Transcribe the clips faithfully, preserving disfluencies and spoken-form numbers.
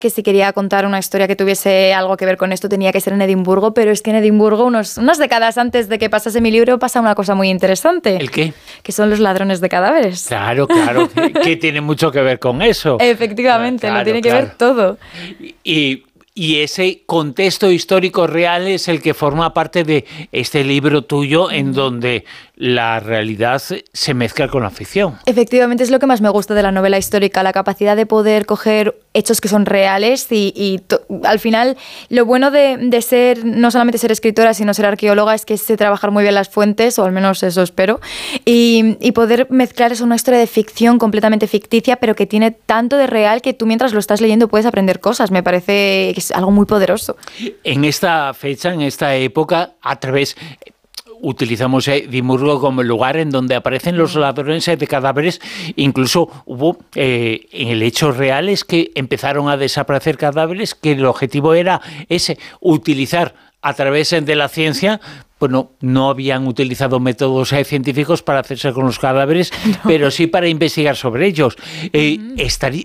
que si quería contar una historia que tuviese algo que ver con esto tenía que ser en Edimburgo, pero es que en Edimburgo, unos, unas décadas antes de que pasase mi libro, pasa una cosa muy interesante. ¿El qué? Que son los ladrones de cadáveres. Claro, claro, que, que tiene mucho que ver con eso. Efectivamente, claro, lo tiene claro. que ver todo. Y... Y ese contexto histórico real es el que forma parte de este libro tuyo, en donde la realidad se mezcla con la ficción. Efectivamente, es lo que más me gusta de la novela histórica, la capacidad de poder coger hechos que son reales y, y to, al final lo bueno de, de ser, no solamente ser escritora, sino ser arqueóloga, es que sé trabajar muy bien las fuentes, o al menos eso espero, y, y poder mezclar eso en una historia de ficción completamente ficticia, pero que tiene tanto de real que tú mientras lo estás leyendo puedes aprender cosas. Me parece que es algo muy poderoso. En esta fecha, en esta época, a través... utilizamos Edimburgo como el lugar en donde aparecen los ladrones de cadáveres. Incluso hubo eh, en el hecho real es que empezaron a desaparecer cadáveres, que el objetivo era ese, utilizar a través de la ciencia. Bueno, no habían utilizado métodos eh, científicos para hacerse con los cadáveres, no. pero sí para investigar sobre ellos. Eh, mm. estaría,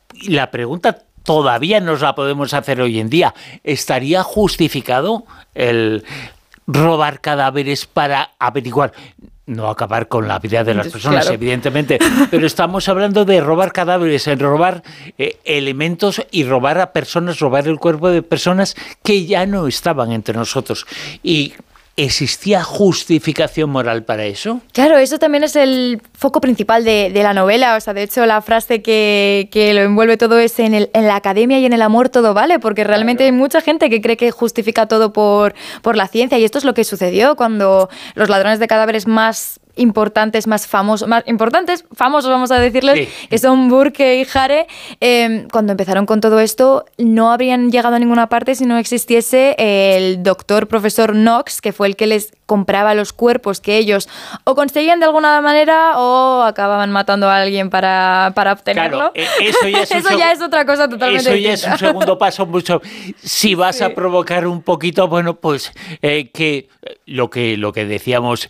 la pregunta todavía nos la podemos hacer hoy en día. ¿Estaría justificado el robar cadáveres para averiguar, no acabar con la vida de las personas, claro, evidentemente, pero estamos hablando de robar cadáveres, en robar eh, elementos y robar a personas, robar el cuerpo de personas que ya no estaban entre nosotros? Y ¿existía justificación moral para eso? Claro, eso también es el foco principal de, de la novela. O sea, de hecho, la frase que, que lo envuelve todo es en, el, en la academia y en el amor todo vale, porque realmente claro. hay mucha gente que cree que justifica todo por, por la ciencia, y esto es lo que sucedió cuando los ladrones de cadáveres más importantes, más famosos, más importantes, famosos vamos a decirles, sí. que son Burke y Hare, eh, cuando empezaron con todo esto no habrían llegado a ninguna parte si no existiese el doctor profesor Knox, que fue el que les compraba los cuerpos que ellos o conseguían de alguna manera o acababan matando a alguien para, para obtenerlo. Claro, eso ya es, eso ya es otra cosa totalmente Eso ya distinta. es un segundo paso mucho. Si vas sí. a provocar un poquito, bueno, pues eh, que lo que lo que decíamos,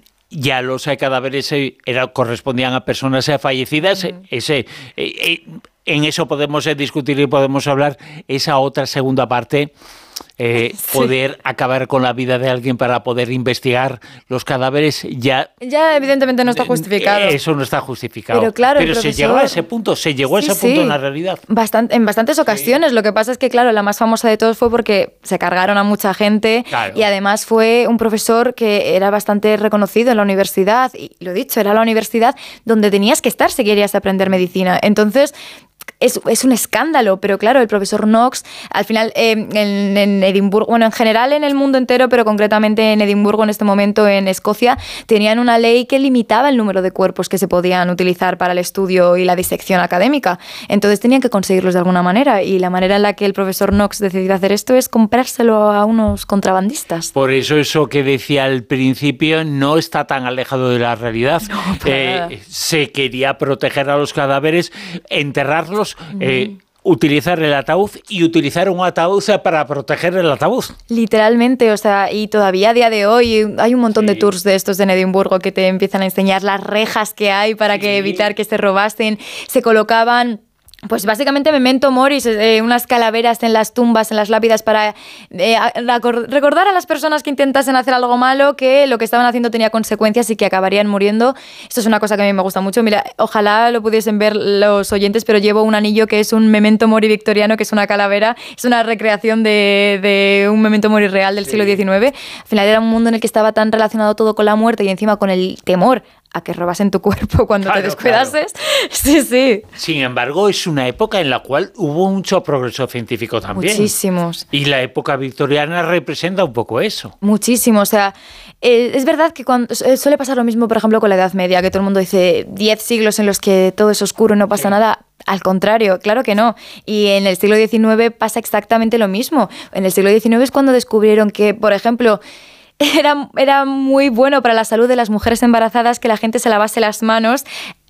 ya los cadáveres eh, era, correspondían a personas eh, fallecidas, uh-huh. ese, eh, eh, en eso podemos eh, discutir y podemos hablar. Esa otra segunda parte, eh, sí. poder acabar con la vida de alguien para poder investigar los cadáveres, ya... Ya evidentemente no está justificado. Eso no está justificado. Pero claro, Pero profesor, se llegó a ese punto, se llegó sí, a ese punto sí. en la realidad. Bastante, en bastantes ocasiones. Sí. Lo que pasa es que, claro, la más famosa de todos fue porque se cargaron a mucha gente, claro. y además fue un profesor que era bastante reconocido en la universidad, y lo dicho, era la universidad donde tenías que estar si querías aprender medicina. Entonces... Es, es un escándalo, pero claro, el profesor Knox, al final eh, en, en Edimburgo, bueno, en general en el mundo entero, pero concretamente en Edimburgo en este momento, en Escocia, tenían una ley que limitaba el número de cuerpos que se podían utilizar para el estudio y la disección académica. Entonces tenían que conseguirlos de alguna manera, y la manera en la que el profesor Knox decidió hacer esto es comprárselo a unos contrabandistas. Por eso eso que decía al principio no está tan alejado de la realidad. No, para eh, nada. Se quería proteger a los cadáveres, enterrarlos, Eh, utilizar el ataúd y utilizar un ataúd para proteger el ataúd. Literalmente, o sea, y todavía a día de hoy hay un montón sí. de tours de estos en Edimburgo que te empiezan a enseñar las rejas que hay para sí. que evitar que se robasen. Se colocaban... Pues básicamente memento moris, eh, unas calaveras en las tumbas, en las lápidas, para eh, recordar a las personas que intentasen hacer algo malo que lo que estaban haciendo tenía consecuencias y que acabarían muriendo. Esto es una cosa que a mí me gusta mucho. Mira, ojalá lo pudiesen ver los oyentes, pero llevo un anillo que es un memento mori victoriano, que es una calavera, es una recreación de, de un memento mori real del sí. siglo diecinueve. Al final era un mundo en el que estaba tan relacionado todo con la muerte y encima con el temor a que robasen tu cuerpo cuando claro, te descuidases. Claro. Sí, sí. Sin embargo, es una época en la cual hubo mucho progreso científico también. Muchísimos. Y la época victoriana representa un poco eso. Muchísimo. O sea, eh, es verdad que cuando, eh, suele pasar lo mismo, por ejemplo, con la Edad Media, que todo el mundo dice diez siglos en los que todo es oscuro y no pasa sí. nada. Al contrario, claro que no. Y en el siglo diecinueve pasa exactamente lo mismo. En el siglo diecinueve es cuando descubrieron que, por ejemplo... Era, era muy bueno para la salud de las mujeres embarazadas que la gente se lavase las manos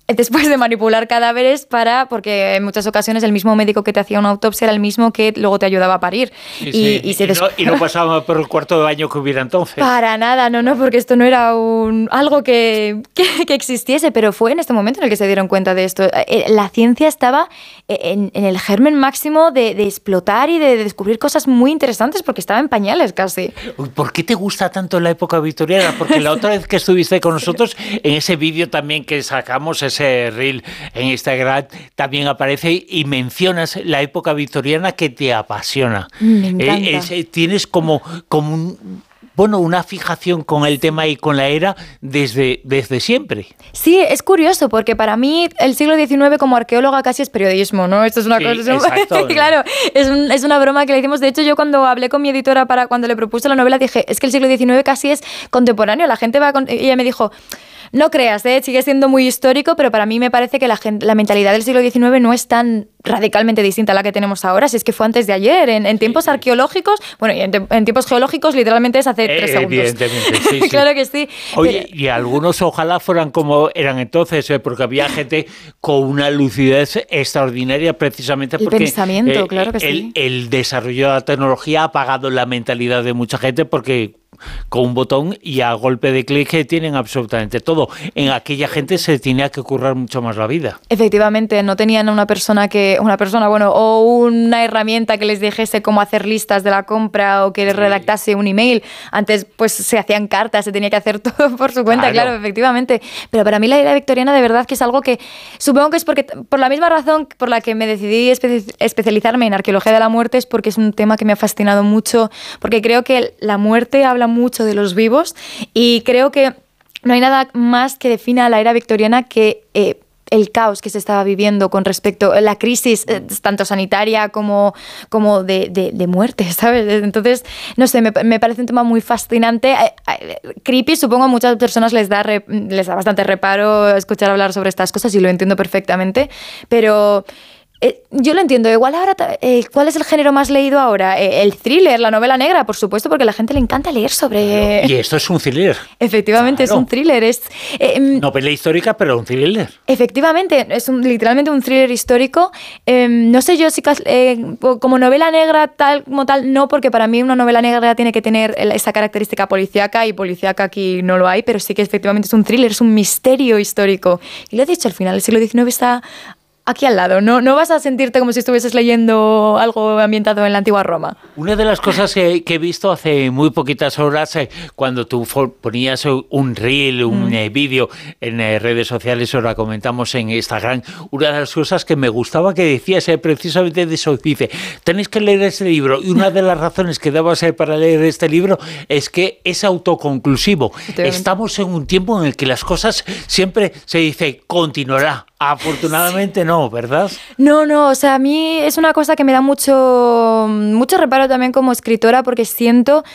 después de manipular cadáveres para, porque en muchas ocasiones el mismo médico que te hacía una autopsia era el mismo que luego te ayudaba a parir. Sí, y, sí. y, se y, no, y no pasaba por el cuarto de baño que hubiera entonces. Para nada, no, no, porque esto no era un algo que, que, que existiese, pero fue en este momento en el que se dieron cuenta de esto. La ciencia estaba en, en el germen máximo de, de explotar y de descubrir cosas muy interesantes porque estaba en pañales casi. ¿Por qué te gusta tanto la época victoriana? Porque la otra vez que estuviste con nosotros, en ese vídeo también que sacamos, ese reel en Instagram, también aparece y mencionas la época victoriana que te apasiona. Me encanta. Eh, es, tienes como, como un... bueno, una fijación con el tema y con la era desde, desde siempre. Sí, es curioso, porque para mí el siglo diecinueve como arqueóloga casi es periodismo, ¿no? Esto es una sí, cosa... Exacto. Claro, es, un, es una broma que le hicimos. De hecho, yo cuando hablé con mi editora para cuando le propuse la novela, dije, es que el siglo diecinueve casi es contemporáneo. La gente va... Con... Y ella me dijo... No creas, ¿eh? Sigue siendo muy histórico, pero para mí me parece que la, gente, la mentalidad del siglo diecinueve no es tan radicalmente distinta a la que tenemos ahora, si es que fue antes de ayer, en, en tiempos sí, arqueológicos, bueno, y en, en tiempos geológicos literalmente es hace eh, tres segundos. Evidentemente, sí, sí. Claro que sí. Oye, pero... y algunos ojalá fueran como eran entonces, ¿eh? Porque había gente con una lucidez extraordinaria precisamente porque... El pensamiento, eh, claro que el, sí. El desarrollo de la tecnología ha apagado la mentalidad de mucha gente porque... con un botón y a golpe de clic tienen absolutamente todo. En aquella gente se tenía que currar mucho más la vida. Efectivamente, no tenían una persona que, una persona, bueno, o una herramienta que les dijese cómo hacer listas de la compra o que les redactase un email. Antes, pues, se hacían cartas, se tenía que hacer todo por su cuenta, claro, claro efectivamente. Pero para mí la era victoriana de verdad que es algo que, supongo que es porque, por la misma razón por la que me decidí espe- especializarme en arqueología de la muerte, es porque es un tema que me ha fascinado mucho, porque creo que la muerte habla mucho de los vivos y creo que no hay nada más que defina la era victoriana que eh, el caos que se estaba viviendo con respecto a la crisis eh, tanto sanitaria como, como de, de, de muerte, ¿sabes? Entonces, no sé, me, me parece un tema muy fascinante. Eh, eh, creepy, supongo a muchas personas les da, re, les da bastante reparo escuchar hablar sobre estas cosas y lo entiendo perfectamente, pero... Eh, yo lo entiendo. Igual ahora, eh, ¿cuál es el género más leído ahora? Eh, el thriller, la novela negra, por supuesto, porque a la gente le encanta leer sobre... Claro. Y esto es un thriller. Efectivamente, claro. Es un thriller. Es, eh, novela histórica, pero un thriller. Efectivamente, es un, literalmente un thriller histórico. Eh, no sé yo si eh, como novela negra tal como tal, no, porque para mí una novela negra tiene que tener esa característica policíaca y policíaca aquí no lo hay, pero sí que efectivamente es un thriller, es un misterio histórico. Y lo he dicho, al final el siglo diecinueve está... aquí al lado, no, no vas a sentirte como si estuvieses leyendo algo ambientado en la antigua Roma. Una de las cosas que, que he visto hace muy poquitas horas, eh, cuando tú ponías un reel, un mm. eh, vídeo en eh, redes sociales, ahora comentamos en Instagram, una de las cosas que me gustaba que decías eh, precisamente de eso, dice, tenéis que leer este libro, y una de las razones que daba ser para leer este libro es que es autoconclusivo. Estamos en un tiempo en el que las cosas siempre se dice, continuará. Afortunadamente no, ¿verdad? No, no, o sea, a mí es una cosa que me da mucho, mucho reparo también como escritora porque siento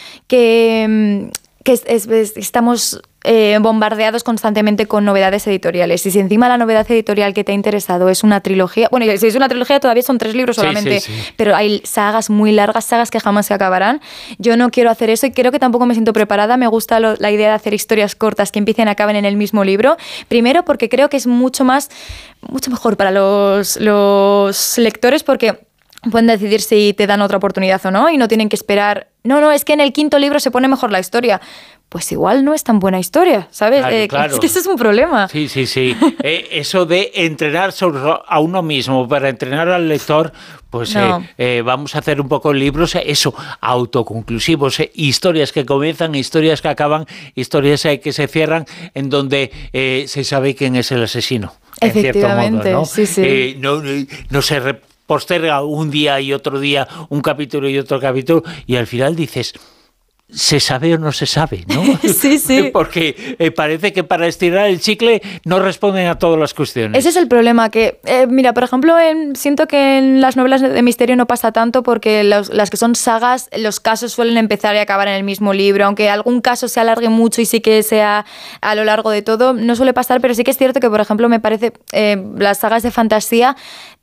que, que es, es, estamos eh, bombardeados constantemente con novedades editoriales. Y si encima la novedad editorial que te ha interesado es una trilogía, bueno, si es una trilogía todavía son tres libros solamente, sí, sí, sí. Pero hay sagas muy largas, sagas que jamás se acabarán. Yo no quiero hacer eso y creo que tampoco me siento preparada. Me gusta lo, la idea de hacer historias cortas que empiecen y acaben en el mismo libro. Primero porque creo que es mucho más, mucho mejor para los, los lectores porque pueden decidir si te dan otra oportunidad o no y no tienen que esperar. No, no, es que en el quinto libro se pone mejor la historia. Pues igual no es tan buena historia, ¿sabes? Claro, eh, claro. Es que ese es un problema. Sí, sí, sí. eh, eso de entrenar sobre a uno mismo para entrenar al lector, pues no. eh, eh, vamos a hacer un poco libros, eh, eso, autoconclusivos, eh, historias que comienzan, historias que acaban, historias eh, que se cierran, en donde eh, se sabe quién es el asesino. Efectivamente, en cierto modo, ¿no? sí, sí. Eh, no, no se re- posterga un día y otro día, un capítulo y otro capítulo, y al final dices... ¿se sabe o no se sabe? ¿No? Sí, sí. Porque eh, parece que para estirar el chicle no responden a todas las cuestiones. Ese es el problema, que, eh, mira, por ejemplo, en, siento que en las novelas de misterio no pasa tanto porque los, las que son sagas, los casos suelen empezar y acabar en el mismo libro, aunque algún caso se alargue mucho y sí que sea a lo largo de todo, no suele pasar, pero sí que es cierto que, por ejemplo, me parece, eh, las sagas de fantasía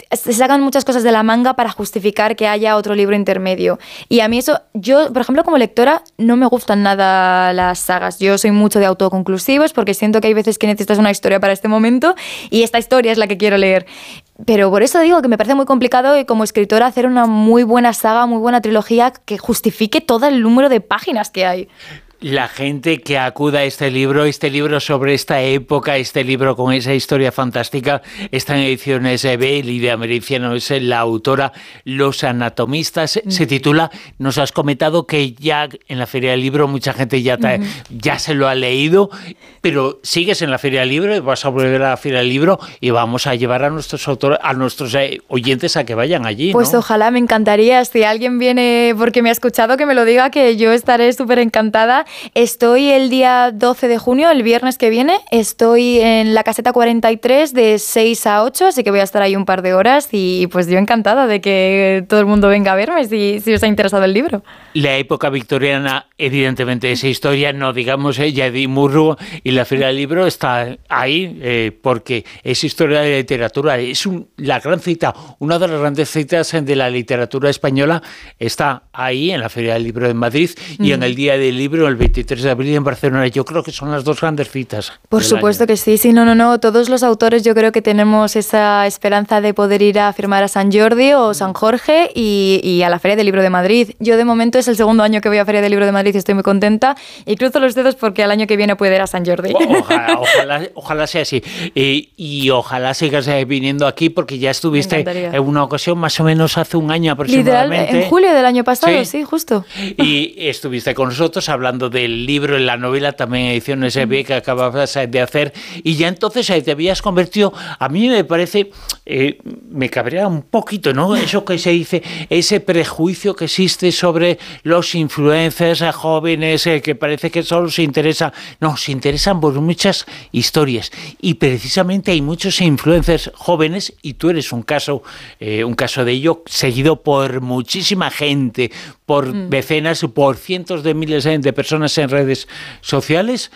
se sacan muchas cosas de la manga para justificar que haya otro libro intermedio. Y a mí eso, yo, por ejemplo, como lectora, no me gustan nada las sagas. Yo soy mucho de autoconclusivos porque siento que hay veces que necesitas una historia para este momento y esta historia es la que quiero leer. Pero por eso digo que me parece muy complicado como escritora hacer una muy buena saga, muy buena trilogía que justifique todo el número de páginas que hay. La gente que acuda a este libro, este libro sobre esta época, este libro con esa historia fantástica, está en ediciones B, Lidia Mericiano es la autora, Los Anatomistas, mm. se titula, nos has comentado que ya en la Feria del Libro mucha gente ya, te, mm. ya se lo ha leído, pero sigues en la Feria del Libro, vas a volver a la Feria del Libro y vamos a llevar a nuestros autores, a nuestros oyentes a que vayan allí, Pues ¿no? Ojalá, me encantaría, si alguien viene porque me ha escuchado, que me lo diga, que yo estaré súper encantada. Estoy el día doce de junio, el viernes que viene, estoy en la caseta cuarenta y tres de seis a ocho, así que voy a estar ahí un par de horas y pues yo encantada de que todo el mundo venga a verme si, si os ha interesado el libro. La época victoriana, evidentemente, esa historia, no digamos, eh, Edimburgo y la Feria del Libro está ahí eh, porque es historia de literatura, es un, la gran cita, una de las grandes citas de la literatura española está ahí en la Feria del Libro de Madrid y mm. en el Día del Libro, el veintitrés de abril en Barcelona. Yo creo que son las dos grandes citas. Por supuesto año. que sí, sí, no, no, no. Todos los autores yo creo que tenemos esa esperanza de poder ir a firmar a San Jordi o San Jorge y, y a la Feria del Libro de Madrid. Yo de momento es el segundo año que voy a Feria del Libro de Madrid y estoy muy contenta y cruzo los dedos porque al año que viene puedo ir a San Jordi. Ojalá, ojalá, ojalá sea así. Y, y ojalá sigas viniendo aquí porque ya estuviste en una ocasión más o menos hace un año aproximadamente. Literal, en julio del año pasado, sí, sí justo. Y estuviste con nosotros hablando del libro, en la novela, también ediciones B que acababas de hacer, y ya entonces te habías convertido, a mí me parece, eh, me cabrea un poquito, ¿no? Eso que se dice, ese prejuicio que existe sobre los influencers jóvenes, eh, que parece que solo se interesa, no, se interesan por muchas historias, y precisamente hay muchos influencers jóvenes, y tú eres un caso, eh, un caso de ello, seguido por muchísima gente, por mm. decenas, por cientos de miles de personas en redes sociales,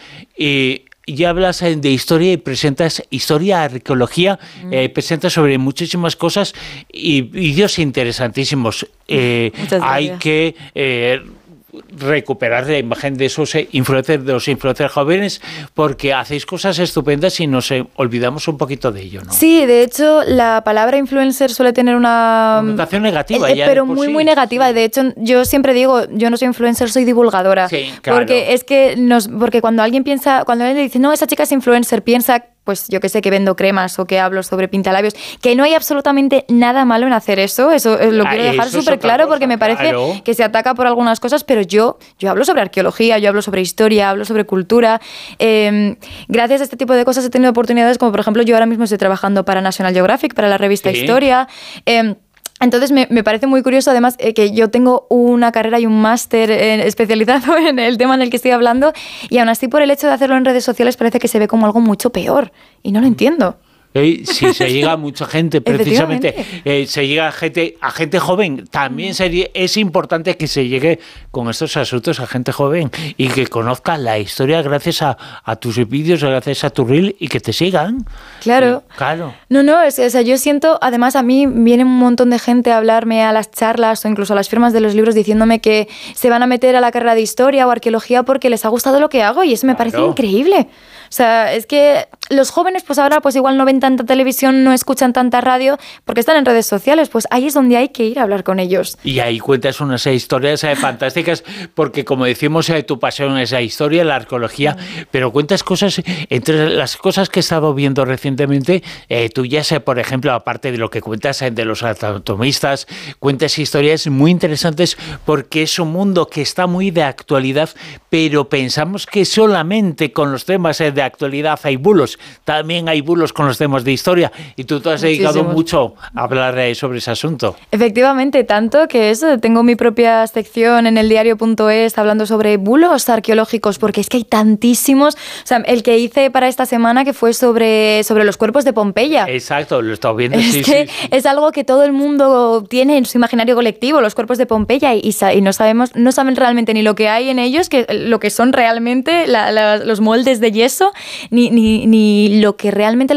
y y hablas de historia y presentas historia, arqueología, mm. eh, presentas sobre muchísimas cosas y vídeos interesantísimos. Eh, hay que eh, recuperar la imagen de esos influencers, de los influencers jóvenes, porque hacéis cosas estupendas y nos olvidamos un poquito de ello, ¿no? Sí, de hecho, la palabra influencer suele tener una connotación negativa, eh, ya pero muy, sí. muy negativa. De hecho, yo siempre digo, yo no soy influencer, soy divulgadora. Sí, claro. Porque es que nos, porque cuando alguien piensa, cuando alguien le dice, no, esa chica es influencer, piensa, pues yo que sé, que vendo cremas o que hablo sobre pintalabios, que no hay absolutamente nada malo en hacer eso, eso lo quiero dejar súper claro porque me parece claro. que se ataca por algunas cosas, pero yo, yo hablo sobre arqueología, yo hablo sobre historia, hablo sobre cultura. Eh, gracias a este tipo de cosas he tenido oportunidades como, por ejemplo, yo ahora mismo estoy trabajando para National Geographic, para la revista ¿Sí? Historia. Eh, Entonces me, me parece muy curioso además eh, que yo tengo una carrera y un máster eh, especializado en el tema en el que estoy hablando y aún así por el hecho de hacerlo en redes sociales parece que se ve como algo mucho peor y no lo entiendo. Eh, si se llega a mucha gente, precisamente, eh, se llega a gente, a gente joven, también sería, es importante que se llegue con estos asuntos a gente joven y que conozca la historia gracias a, a tus vídeos, gracias a tu reel y que te sigan. Claro. Eh, claro. No, no, es, o sea, yo siento, además a mí viene un montón de gente a hablarme a las charlas o incluso a las firmas de los libros diciéndome que se van a meter a la carrera de historia o arqueología porque les ha gustado lo que hago y eso me claro. parece increíble. O sea, es que los jóvenes pues ahora pues igual no ven tanta televisión, no escuchan tanta radio porque están en redes sociales, pues ahí es donde hay que ir a hablar con ellos. Y ahí cuentas unas historias eh, fantásticas porque como decimos, eh, tu pasión es la historia, la arqueología, mm. pero cuentas cosas, entre las cosas que he estado viendo recientemente, eh, tú ya sé, por ejemplo, aparte de lo que cuentas eh, de los anatomistas, cuentas historias muy interesantes porque es un mundo que está muy de actualidad, pero pensamos que solamente con los temas eh, de actualidad hay bulos, también hay bulos con los temas de historia y tú te has dedicado Muchísimos. mucho a hablar eh, sobre ese asunto. Efectivamente, tanto que eso, tengo mi propia sección en el diario punto es hablando sobre bulos arqueológicos porque es que hay tantísimos, o sea, el que hice para esta semana que fue sobre, sobre los cuerpos de Pompeya. Exacto, lo he estado viendo. Es sí, que sí, sí. es algo que todo el mundo tiene en su imaginario colectivo, los cuerpos de Pompeya y, y no sabemos, no saben realmente ni lo que hay en ellos, que lo que son realmente la, la, los moldes de yeso, ni, ni, ni lo que realmente las interpretaciones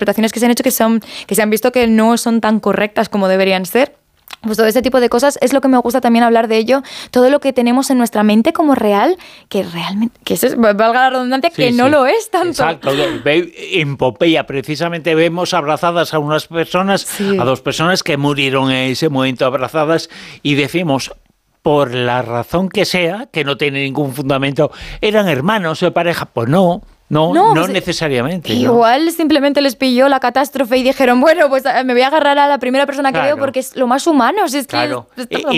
interpretaciones que se han hecho que, son, que se han visto que no son tan correctas como deberían ser. Pues todo ese tipo de cosas es lo que me gusta también hablar de ello, todo lo que tenemos en nuestra mente como real, que realmente, que eso es, valga la redundancia, sí, que sí. no lo es tanto. Exacto, en Pompeya precisamente vemos abrazadas a unas personas, sí. a dos personas que murieron en ese momento abrazadas y decimos, por la razón que sea, que no tiene ningún fundamento, eran hermanos de pareja, pues no. No, no, no pues, necesariamente. Igual ¿no? simplemente les pilló la catástrofe y dijeron, bueno, pues me voy a agarrar a la primera persona que claro. veo porque es lo más humano. Si es que claro. es, es